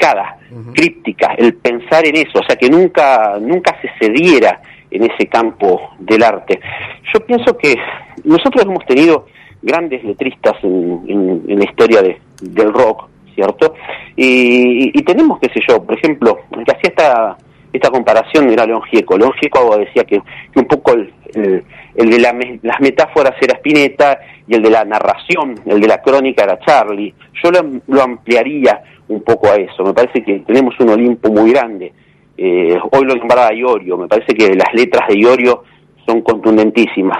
codificada, críptica, el pensar en eso, o sea, que nunca se cediera en ese campo del arte. Yo pienso que nosotros hemos tenido grandes letristas en la historia del rock, ¿cierto? Y tenemos, qué sé yo, por ejemplo, el que hacía esta comparación era León Gieco. León Gieco decía que un poco el de las metáforas era Spinetta y el de la narración, el de la crónica era Charlie. Yo lo ampliaría un poco a eso. Me parece que tenemos un Olimpo muy grande. Hoy lo nombraba Iorio. Me parece que las letras de Iorio son contundentísimas.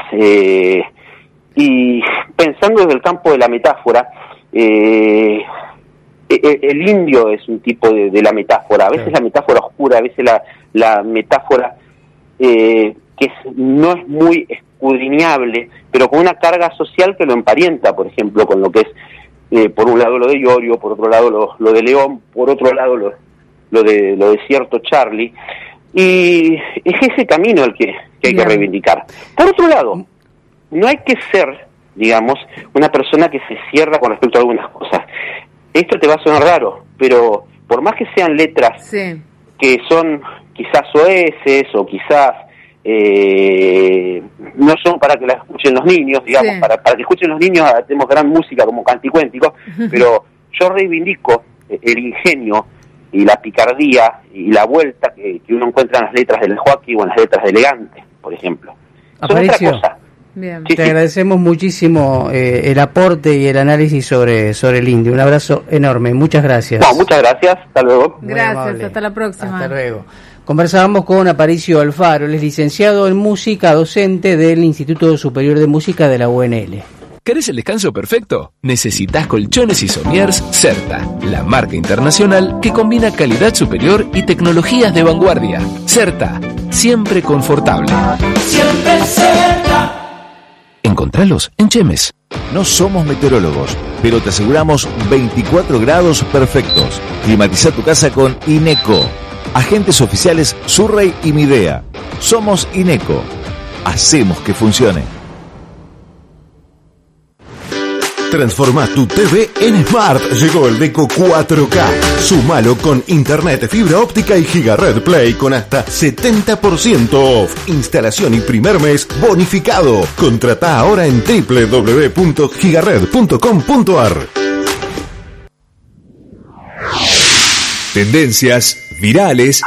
Y pensando desde el campo de la metáfora, el indio es un tipo de la metáfora, a veces la metáfora oscura, a veces la metáfora que no es muy escudriñable, pero con una carga social que lo emparenta, por ejemplo, con lo que es, por un lado lo de Iorio, por otro lado lo de León, por otro lado lo de cierto Charlie, y es ese camino el que hay que reivindicar. Por otro lado, no hay que ser, digamos, una persona que se cierra con respecto a algunas cosas. Esto te va a sonar raro, pero por más que sean letras que son quizás soeces o quizás no son para que las escuchen los niños, digamos, para que escuchen los niños hacemos gran música como Canticuéntico, pero yo reivindico el ingenio y la picardía y la vuelta que uno encuentra en las letras del Joaquín o en las letras de Elegante, por ejemplo. Son otra cosa. Bien. Te agradecemos muchísimo el aporte y el análisis sobre el indio. Un abrazo enorme, muchas gracias. No, muchas gracias, hasta luego. Gracias, hasta la próxima. Hasta luego. Conversábamos con Aparicio Alfaro, él es licenciado en música, docente del Instituto Superior de Música de la UNL. ¿Querés el descanso perfecto? Necesitas colchones y somiers Certa, la marca internacional que combina calidad superior y tecnologías de vanguardia. Certa, siempre confortable. Siempre Certa. Encontralos en Chemes. No somos meteorólogos, pero te aseguramos 24 grados perfectos. Climatiza tu casa con Ineco. Agentes oficiales Surrey y Midea. Somos Ineco. Hacemos que funcione. Transforma tu TV en Smart. Llegó el Deco 4K. Súmalo con internet, fibra óptica y Gigared Play con hasta 70% off. Instalación y primer mes bonificado. Contratá ahora en www.gigared.com.ar. Tendencias virales.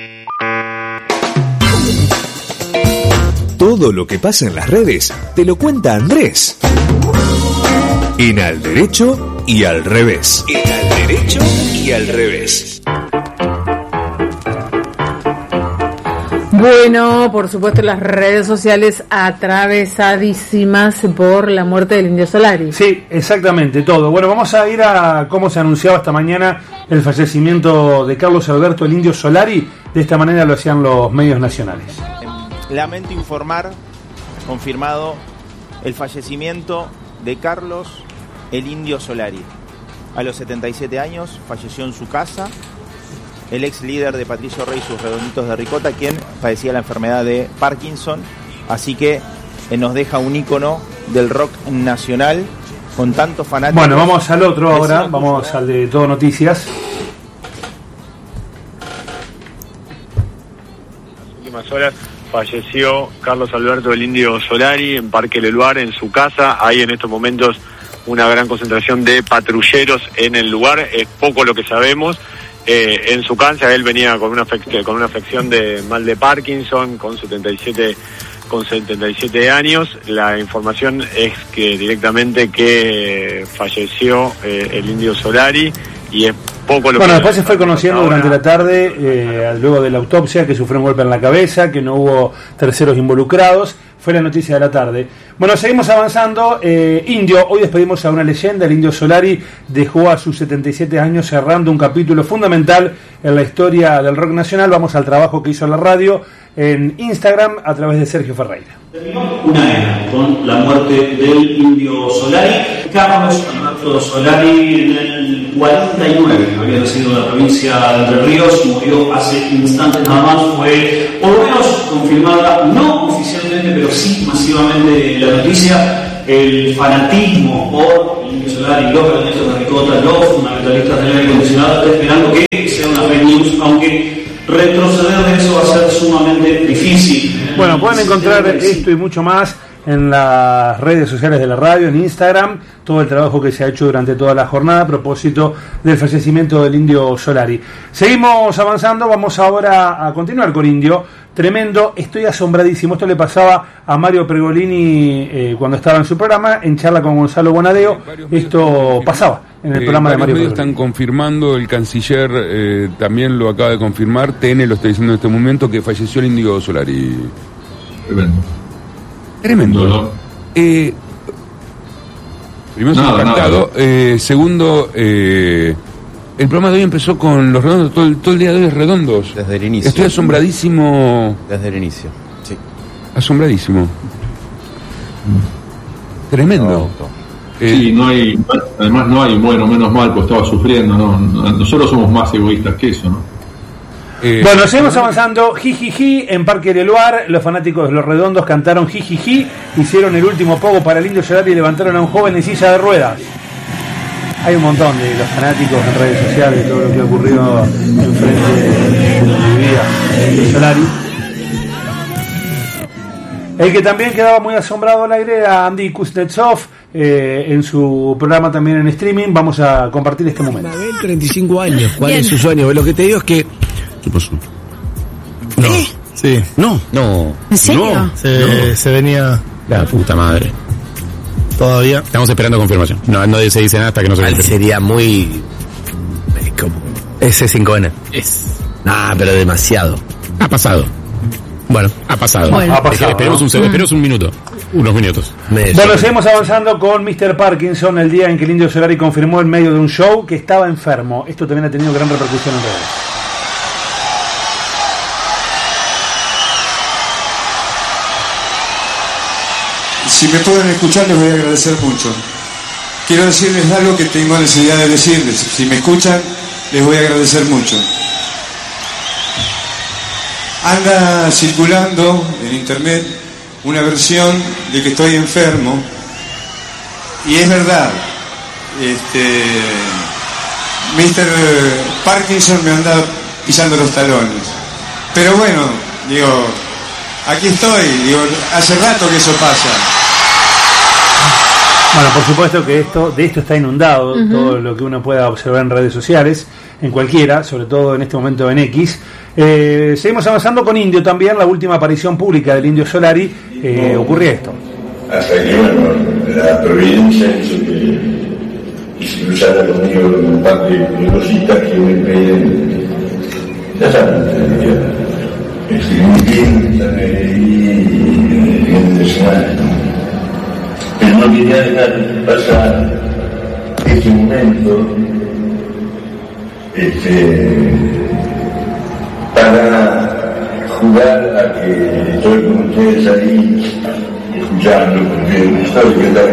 Todo lo que pasa en las redes te lo cuenta Andrés. En Al Derecho y Al Revés. En Al Derecho y Al Revés. Bueno, por supuesto las redes sociales atravesadísimas por la muerte del Indio Solari. Sí, exactamente, todo. Bueno, vamos a ir a cómo se anunciaba esta mañana el fallecimiento de Carlos Alberto el Indio Solari. De esta manera lo hacían los medios nacionales. Lamento informar, confirmado, el fallecimiento de Carlos el Indio Solari. A los 77 años falleció en su casa el ex líder de Patricio Rey y sus Redonditos de Ricota, quien padecía la enfermedad de Parkinson. Así que nos deja un ícono del rock nacional con tantos fanáticos. Bueno, vamos al otro ahora, vamos al de Todo Noticias. En las últimas horas falleció Carlos Alberto el Indio Solari en Parque Leluar, en su casa. Hay en estos momentos una gran concentración de patrulleros en el lugar, es poco lo que sabemos. En su casa él venía con una afección de mal de Parkinson, con 77 años. La información es que directamente que falleció el Indio Solari, y es poco lo que... Bueno, después se fue conociendo durante la tarde, luego de la autopsia, que sufrió un golpe en la cabeza, que no hubo terceros involucrados. Fue la noticia de la tarde. Bueno, seguimos avanzando. Indio, hoy despedimos a una leyenda. El Indio Solari dejó a sus 77 años cerrando un capítulo fundamental en la historia del rock nacional. Vamos al trabajo que hizo en la radio, en Instagram, a través de Sergio Ferreira. Terminó una era con la muerte del Indio Solari. Carlos Alberto Solari en el 49 había nacido en la provincia de Entre Ríos, murió hace instantes nada más. Fue por lo menos confirmada, no oficialmente, pero sí masivamente, la noticia. El fanatismo por el Indio Solari, los Redonditos de Ricota, los fundamentalistas del aire acondicionado, está esperando que News, aunque retroceder de eso va a ser sumamente difícil. Bueno, pueden encontrar esto y mucho más en las redes sociales de la radio, en Instagram, todo el trabajo que se ha hecho durante toda la jornada a propósito del fallecimiento del Indio Solari. Seguimos avanzando, vamos ahora a continuar con Indio. Tremendo, estoy asombradísimo. Esto le pasaba a Mario Pergolini cuando estaba en su programa, en charla con Gonzalo Bonadeo. Esto pasaba en el programa de Mario Pergolini. Están confirmando, el canciller también lo acaba de confirmar, TN lo está diciendo en este momento, que falleció el Indio Solari. Tremendo. Primero, impactado. Segundo, el programa de hoy empezó con los redondos, todo el día de hoy es redondos. Desde el inicio. Estoy asombradísimo. Desde el inicio, sí. Asombradísimo. Tremendo. Sí, además no hay, bueno, menos mal, pues estaba sufriendo, ¿no? Nosotros somos más egoístas que eso, ¿no? Bueno, seguimos avanzando. Jijiji en Parque Leluar. Los fanáticos de los redondos cantaron jijiji, hicieron el último pogo para el Indio Solari y levantaron a un joven en silla de ruedas. Hay un montón de los fanáticos en redes sociales, todo lo que ocurrió enfrente de donde vivía el Indio Solari. El que también quedaba muy asombrado al aire era Andy Kuznetsov, en su programa también en streaming. Vamos a compartir este momento. Mabel, 35 años, ¿cuál es su sueño? Lo que te digo es que... ¿Qué pasó? No. Sí. No. ¿En serio? No. Se venía... La puta madre. Todavía. Estamos esperando confirmación. No se dice nada hasta que no se confirme. Sería muy... como... S5N. pero demasiado. Ha pasado. Bueno, ha pasado. Esperemos un minuto. Unos minutos. Bueno, seguimos avanzando con Mr. Parkinson, el día en que el Indio Solari confirmó en medio de un show que estaba enfermo. Esto también ha tenido gran repercusión en redes. Si me pueden escuchar, les voy a agradecer mucho. Quiero decirles algo que tengo necesidad de decirles. Si me escuchan, les voy a agradecer mucho. Anda circulando en internet una versión de que estoy enfermo, y es verdad. Mr. Parkinson me anda pisando los talones. Pero bueno, aquí estoy, hace rato que eso pasa. Bueno, por supuesto que de esto está inundado todo lo que uno pueda observar en redes sociales, en cualquiera, sobre todo en este momento en X. Seguimos avanzando con Indio también. La última aparición pública del Indio Solari ocurría esto. Hasta que, la providencia hizo que se cruzara conmigo un par de cositas que me piden. Ya saben, muy bien, en el escenario. Pero no quería dejar pasar este momento para jugar a que estoy con ustedes ahí escuchando, porque estoy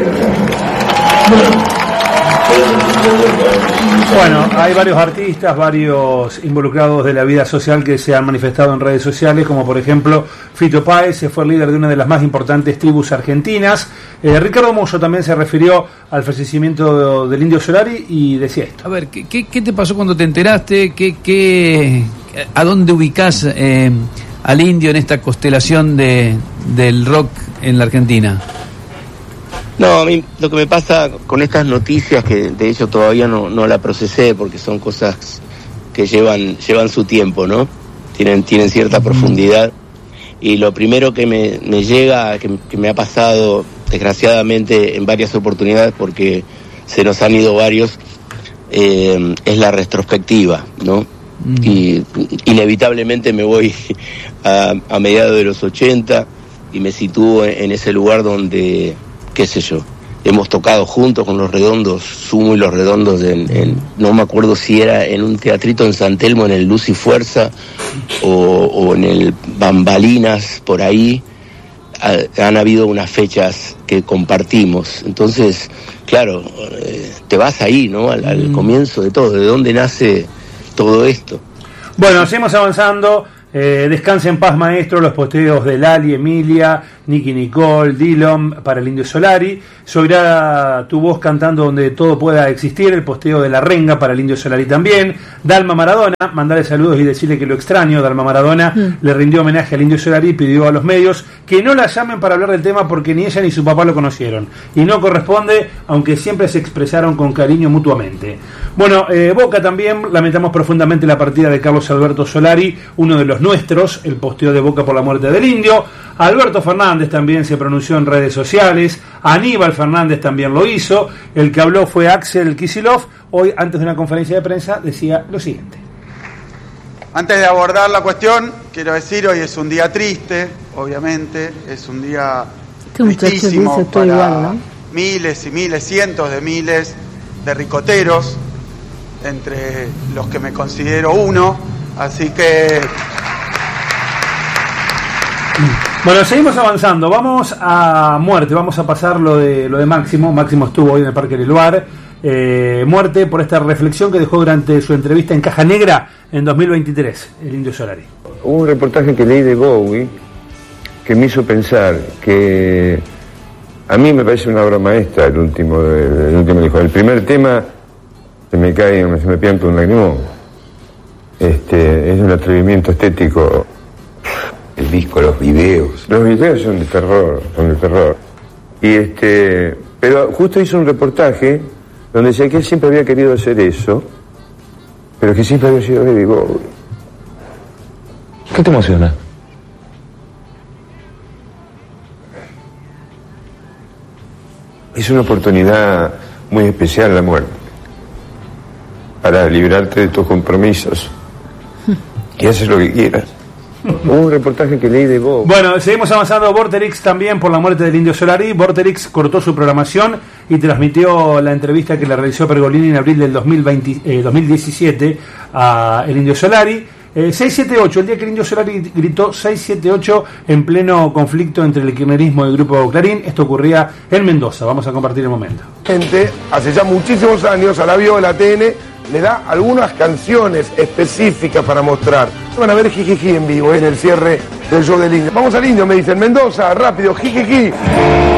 Bueno, hay varios artistas, varios involucrados de la vida social que se han manifestado en redes sociales, como por ejemplo Fito Páez, se fue el líder de una de las más importantes tribus argentinas. Ricardo Mollo también se refirió al fallecimiento del Indio Solari y decía esto. A ver, ¿qué te pasó cuando te enteraste? ¿A dónde ubicás al Indio en esta constelación del rock en la Argentina? No, a mí lo que me pasa con estas noticias, que de hecho todavía no la procesé porque son cosas que llevan su tiempo, ¿no? Tienen cierta profundidad, y lo primero que me llega, que me ha pasado desgraciadamente en varias oportunidades porque se nos han ido varios, es la retrospectiva, ¿no? Y inevitablemente me voy a mediados de los 80 y me sitúo en ese lugar donde, qué sé yo, hemos tocado juntos con los Redondos, Sumo y los Redondos, no me acuerdo si era en un teatrito en San Telmo, en el Luz y Fuerza, o en el Bambalinas, por ahí. Han habido unas fechas que compartimos. Entonces, claro, te vas ahí, ¿no? Al comienzo de todo, de dónde nace todo esto. Bueno, seguimos avanzando. Descanse en paz, maestro. Los posteos de Lali, Emilia Nicky Nicole, Dillon para el Indio Solari, Soirá Tu Voz cantando donde todo pueda existir, el posteo de La Renga para el Indio Solari también, Dalma Maradona, mandarle saludos y decirle que lo extraño. Dalma Maradona le rindió homenaje al Indio Solari y pidió a los medios que no la llamen para hablar del tema porque ni ella ni su papá lo conocieron y no corresponde, aunque siempre se expresaron con cariño mutuamente. Bueno, Boca también, lamentamos profundamente la partida de Carlos Alberto Solari, uno de los nuestros, el posteo de Boca por la muerte del Indio. Alberto Fernández también se pronunció en redes sociales, Aníbal Fernández también lo hizo, el que habló fue Axel Kicillof, hoy antes de una conferencia de prensa decía lo siguiente. Antes de abordar la cuestión, quiero decir, hoy es un día triste, obviamente, es un día tristísimo para igual, ¿no? Miles y miles, cientos de miles de ricoteros, entre los que me considero uno, así que... Bueno, seguimos avanzando, vamos a muerte, vamos a pasar lo de Máximo. Máximo estuvo hoy en el Parque del Luar. Muerte por esta reflexión que dejó durante su entrevista en Caja Negra en 2023, el Indio Solari. Hubo un reportaje que leí de Bowie que me hizo pensar que a mí me parece una obra maestra el último disco. El primer tema se me pianta un lagrimón. Es un atrevimiento estético. El disco, los videos son de terror, pero justo hizo un reportaje donde decía que él siempre había querido hacer eso, pero que siempre había sido David Bowie. ¿Qué te emociona? Es una oportunidad muy especial la muerte, para librarte de tus compromisos y hacer lo que quieras. Un reportaje que leí de vos. Bueno, seguimos avanzando. Vorterix también por la muerte del Indio Solari. Vorterix cortó su programación y transmitió la entrevista que le realizó Pergolini en abril del 2017 a el Indio Solari. 678, el día que el Indio Solari gritó 678 en pleno conflicto entre el kirchnerismo y el grupo Clarín. Esto ocurría en Mendoza. Vamos a compartir el momento. Gente, hace ya muchísimos años a la Viola TN le da algunas canciones específicas para mostrar. Van a ver Jijiji en vivo en el cierre del show del Indio. Vamos al Indio, me dicen, Mendoza, rápido, Jijiji.